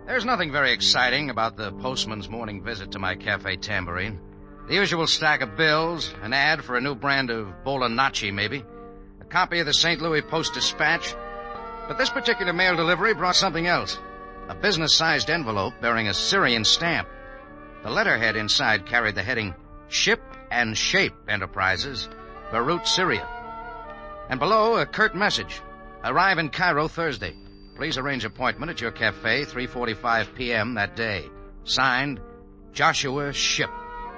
There's nothing very exciting about the postman's morning visit to my Cafe Tambourine. The usual stack of bills, an ad for a new brand of Bolonacci, maybe, a copy of the St. Louis Post-Dispatch. But this particular mail delivery brought something else, a business-sized envelope bearing a Syrian stamp. The letterhead inside carried the heading, Ship and Shape Enterprises, Beirut, Syria. And below, a curt message, arrive in Cairo Thursday. Please arrange appointment at your cafe, 3:45 p.m. that day. Signed, Joshua Shipp.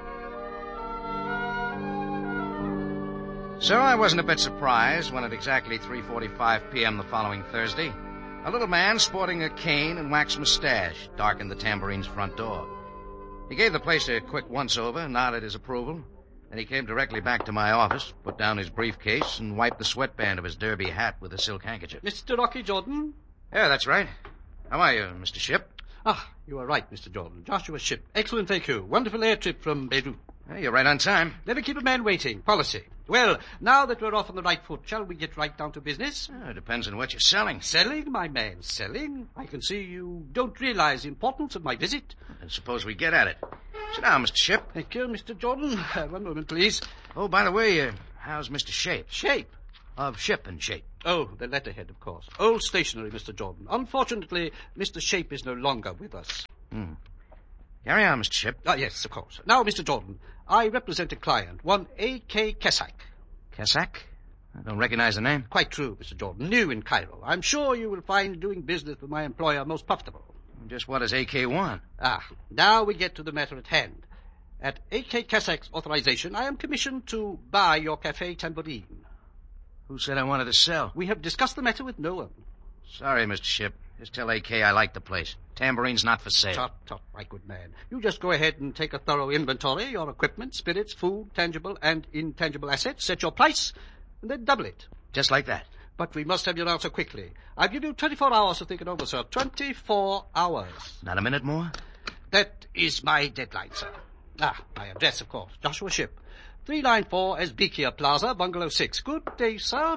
So I wasn't a bit surprised when at exactly 3:45 p.m. the following Thursday, a little man sporting a cane and waxed mustache darkened the Tambourine's front door. He gave the place a quick once-over, nodded his approval, then he came directly back to my office, put down his briefcase, and wiped the sweatband of his derby hat with a silk handkerchief. Mr. Rocky Jordan? Yeah, that's right. How are you, Mr. Shipp? Ah, you are right, Mr. Jordan. Joshua Shipp. Excellent, thank you. Wonderful air trip from Beirut. Hey, you're right on time. Never keep a man waiting. Policy. Well, now that we're off on the right foot, shall we get right down to business? It depends on what you're selling. Selling, my man, selling? I can see you don't realize the importance of my visit. And suppose we get at it. Sit down, Mr. Shipp. Thank you, Mr. Jordan. One moment, please. Oh, by the way, how's Mr. Shape? Shape? Of Ship and Shape. Oh, the letterhead, of course. Old stationery, Mr. Jordan. Unfortunately, Mr. Shape is no longer with us. Carry on, Mr. Shipp. Ah, yes, of course. Now, Mr. Jordan, I represent a client, one A.K. Kesak. Kesak? I don't recognize the name. Quite true, Mr. Jordan. New in Cairo. I'm sure you will find doing business with my employer most profitable. Just what does A.K. want? Ah, now we get to the matter at hand. At A.K. Kesak's authorization, I am commissioned to buy your Cafe Tambourine. Who said I wanted to sell? We have discussed the matter with no one. Sorry, Mr. Shipp. Just tell A.K. I like the place. Tambourine's not for sale. Tut, tut, my good man. You just go ahead and take a thorough inventory, your equipment, spirits, food, tangible and intangible assets, set your price, and then double it. Just like that? But we must have your answer quickly. I'll give you 24 hours to think it over, sir. 24 hours. Not a minute more? That is my deadline, sir. Ah, my address, of course. Joshua Shipp. 394 Esbekia Plaza, Bungalow 6. Good day, sir.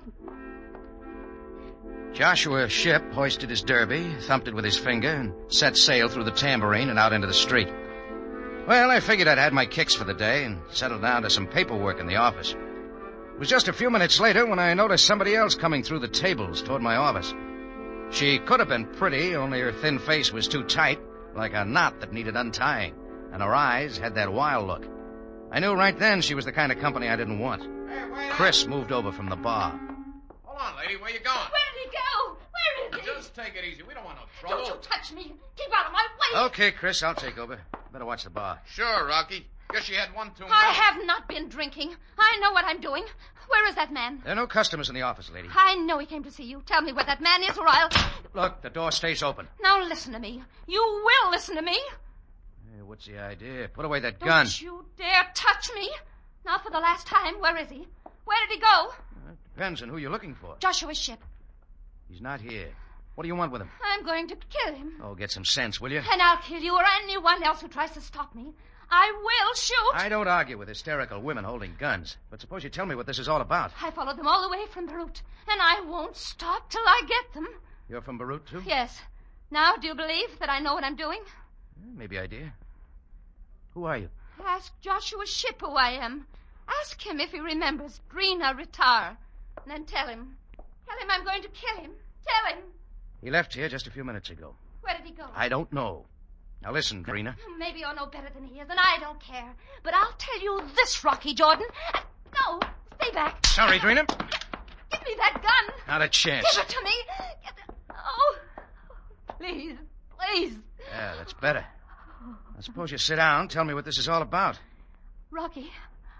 Joshua Shipp hoisted his derby, thumped it with his finger, and set sail through the Tambourine and out into the street. Well, I figured I'd had my kicks for the day and settled down to some paperwork in the office. It was just a few minutes later when I noticed somebody else coming through the tables toward my office. She could have been pretty, only her thin face was too tight, like a knot that needed untying, and her eyes had that wild look. I knew right then she was the kind of company I didn't want. Hey, Chris moved over from the bar. Hold on, lady. Where you going? Where did he go? Where is he? Just take it easy. We don't want no trouble. Don't you touch me. Keep out of my way. Okay, Chris, I'll take over. Better watch the bar. Sure, Rocky. Guess you had one too many. I have not been drinking. I know what I'm doing. Where is that man? There are no customers in the office, lady. I know he came to see you. Tell me where that man is or I'll... Look, the door stays open. Now listen to me. You will listen to me. Hey, what's the idea? Put away that gun. Don't you dare touch me. Now for the last time, where is he? Where did he go? It depends on who you're looking for. Joshua Shipp. He's not here. What do you want with him? I'm going to kill him. Oh, get some sense, will you? And I'll kill you or anyone else who tries to stop me. I will shoot. I don't argue with hysterical women holding guns. But suppose you tell me what this is all about. I followed them all the way from Beirut, and I won't stop till I get them. You're from Beirut, too? Yes. Now, do you believe that I know what I'm doing? Maybe I do. Who are you? Ask Joshua Shipp who I am. Ask him if he remembers Drina Ritar. And then tell him. Tell him I'm going to kill him. Tell him. He left here just a few minutes ago. Where did he go? I don't know. Now listen, Drina. Maybe you'll know better than he is, and I don't care. But I'll tell you this, Rocky Jordan. No, stay back. Sorry, Drina. Give me that gun. Not a chance. Give it to me. Oh, please, please. Yeah, that's better. I suppose you sit down and tell me what this is all about. Rocky,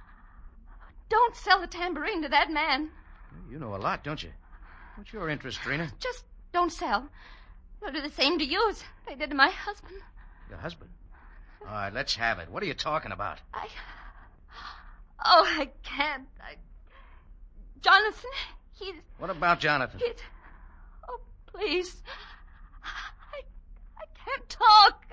don't sell the tambourine to that man. You know a lot, don't you? What's your interest, Drina? Just don't sell. They'll do the same to you as they did to my husband. Your husband? All right, let's have it. What are you talking about? I can't. Jonathan, he's... What about Jonathan? Oh, please. I can't talk.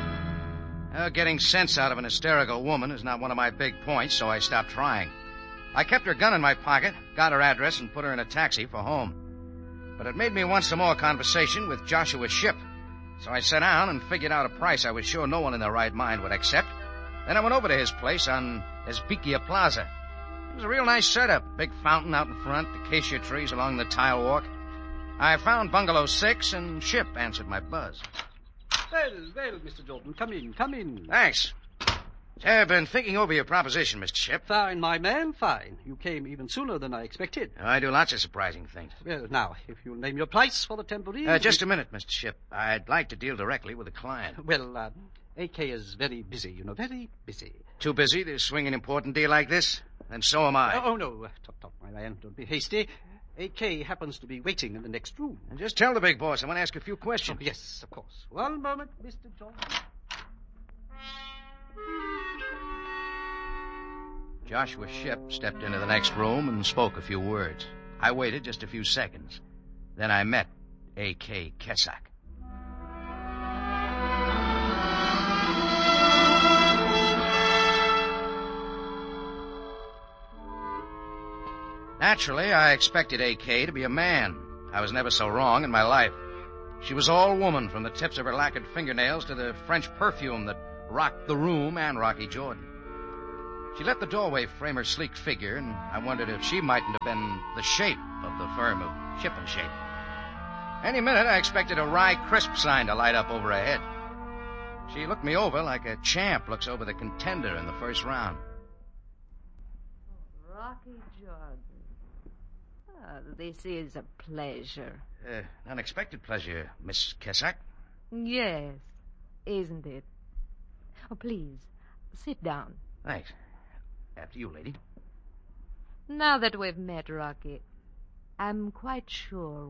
Getting sense out of an hysterical woman is not one of my big points, so I stopped trying. I kept her gun in my pocket, got her address, and put her in a taxi for home. But it made me want some more conversation with Joshua Shipp. So I sat down and figured out a price I was sure no one in their right mind would accept. Then I went over to his place on Esbikia Plaza. It was a real nice setup. Big fountain out in front, acacia trees along the tile walk. I found Bungalow 6, and Shipp answered my buzz. Well, Mr. Jordan, come in. Thanks. I've been thinking over your proposition, Mr. Shipp. Fine, my man, fine. You came even sooner than I expected. I do lots of surprising things. Well, now, if you'll name your price for the temporary... Just a minute, Mr. Shipp. I'd like to deal directly with the client. Well, AK is very busy, very busy. Too busy to swing an important deal like this? Then so am I. Oh, no. Top, my man. Don't be hasty. AK happens to be waiting in the next room. And just tell the big boss I want to ask a few questions. Oh, yes, of course. One moment, Mr. Jordan. Joshua Shipp stepped into the next room and spoke a few words. I waited just a few seconds. Then I met A.K. Kesak. Naturally, I expected A.K. to be a man. I was never so wrong in my life. She was all woman, from the tips of her lacquered fingernails to the French perfume that rocked the room and Rocky Jordan. She let the doorway frame her sleek figure, and I wondered if she mightn't have been the shape of the firm of Shipp & Shape. Any minute, I expected a Rye Crisp sign to light up over her head. She looked me over like a champ looks over the contender in the first round. Rocky Jordan. Oh, this is a pleasure. Unexpected pleasure, Miss Kesak. Yes, isn't it? Oh, please, sit down. Thanks. After you, lady. Now that we've met, Rocky, I'm quite sure